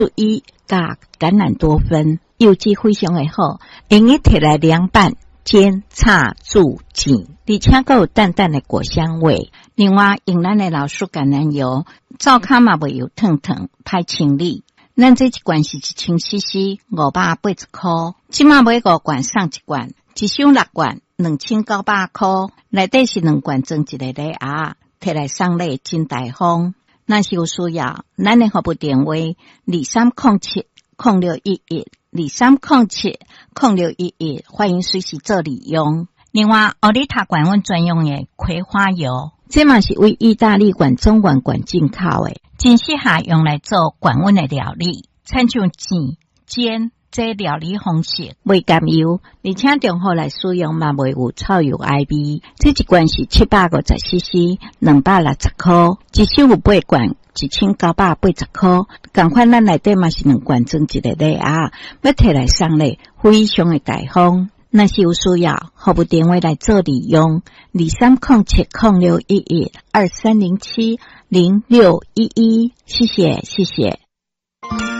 1加橄榄多酚，有机非常的好，用伊摕来凉拌、煎、炒、煮、煎，而且还有淡淡的果香味。另外，用咱的老树橄榄油，灶骹嘛袂油烫烫，歹清理。咱这一罐是1000cc，580块，即马买5罐送1罐，一箱6罐，2900块，内底是2罐装一个礼盒，摕来送礼真大方。若是有需要，咱的服务电话2307-0611，2307-0611，欢迎随时做利用。另外，奥利塔管阮专用的葵花油，这嘛是为意大利管中管进口的，真适合用来做管阮的料理，亲像煎、煎这料理方式，袂甘油，而且中好来使用嘛，袂有臭油爱味。这一罐是750cc，260块，一箱有8罐，1980块。同款咱内底嘛是2罐装一个礼盒，要摕来送礼，非常的大方。若是有需要，服务电话来做利用，2307-0611，2307-0611，谢谢。